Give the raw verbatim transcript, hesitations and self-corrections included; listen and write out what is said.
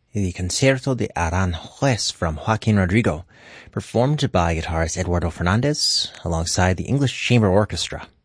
the Concierto de Aranjuez from Joaquin Rodrigo, performed by guitarist Eduardo Fernandez alongside the English Chamber Orchestra.